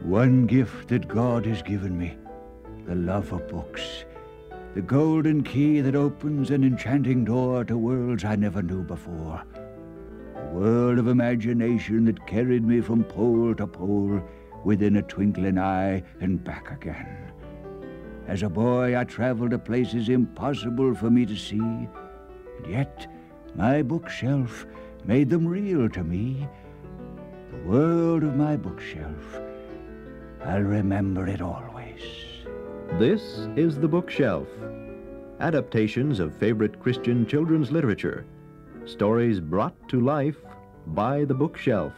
One gift that God has given me, the love of books, the golden key that opens an enchanting door to worlds I never knew before. A world of imagination that carried me from pole to pole within a twinkling eye and back again. As a boy, I traveled to places impossible for me to see, and yet my bookshelf made them real to me. The world of my bookshelf, I'll remember it always. This is The Bookshelf. Adaptations of favorite Christian children's literature. Stories brought to life by The Bookshelf.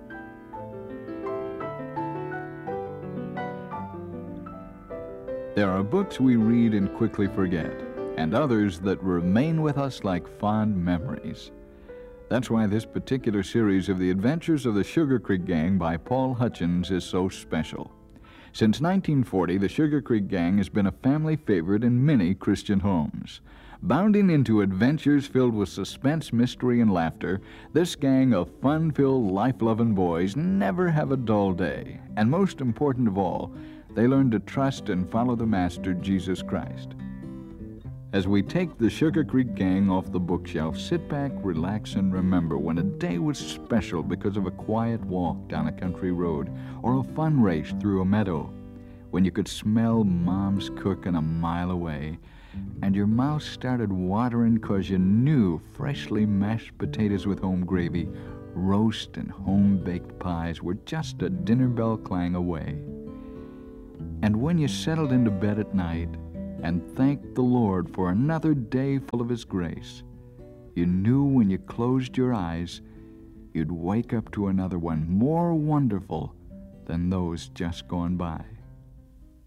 There are books we read and quickly forget, and others that remain with us like fond memories. That's why this particular series of The Adventures of the Sugar Creek Gang by Paul Hutchins is so special. Since 1940, the Sugar Creek Gang has been a family favorite in many Christian homes. Bounding into adventures filled with suspense, mystery, and laughter, this gang of fun-filled, life-loving boys never have a dull day. And most important of all, they learn to trust and follow the Master, Jesus Christ. As we take the Sugar Creek Gang off the bookshelf, sit back, relax, and remember when a day was special because of a quiet walk down a country road or a fun race through a meadow, when you could smell Mom's cooking a mile away, and your mouth started watering because you knew freshly mashed potatoes with home gravy, roast, and home-baked pies were just a dinner bell clang away. And when you settled into bed at night and thanked the Lord for another day full of His grace, you knew when you closed your eyes, you'd wake up to another one more wonderful than those just gone by.